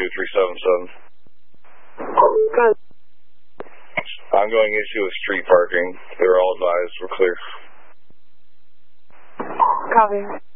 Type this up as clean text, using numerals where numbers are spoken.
377. Good. Ongoing issue with street parking. They're all advised. We're clear. Copy.